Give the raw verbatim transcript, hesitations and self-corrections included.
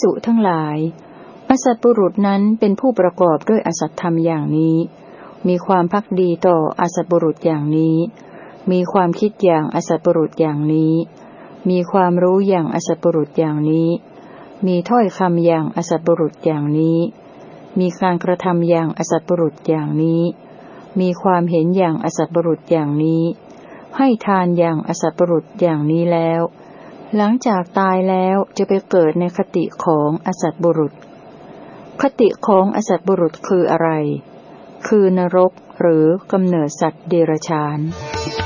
ษุทั้งหลายอสัตบุรุษนั้นเป็นผู้ประกอบด้วยอสัตธรรมอย่างนี้มีความภักดีต่ออสัตบุรุษอย่างนี้มีความคิดอย่างอสัตบุรุษอย่างนี้มีความรู้อย่างอสัตบุรุษอย่างนี้มีถ้อยคำอย่างอสัตบุรุษอย่างนี้มีการกระทำอย่างอสัตบุรุษอย่างนี้มีความเห็นอย่างอสัตบุรุษอย่างนี้ให้ทานอย่างอสัตบุรุษอย่างนี้แล้วหลังจากตายแล้วจะไปเกิดในคติของอสัตบุรุษคติของอสัตบุรุษคืออะไรคือนรกหรือกำเนิดสัตว์เดรัจฉาน